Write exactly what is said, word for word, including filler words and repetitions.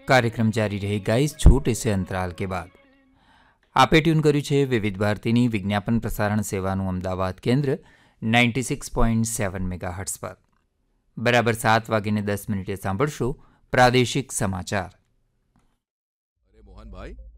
कार्यक्रम जारी रहेगा इस छोटे से अंतराल के बाद। आपे ट्यून कर्યું છે વિવિધ ભારતીની વિજ્ઞાપન પ્રસારણ સેવાનું અમદાવાદ કેન્દ્ર ninety six point seven megahertz પર। બરાબર સાત વાગીને દસ મિનિટે સાંભળશો પ્રાદેશિક સમાચાર। અરે મોહનભાઈ,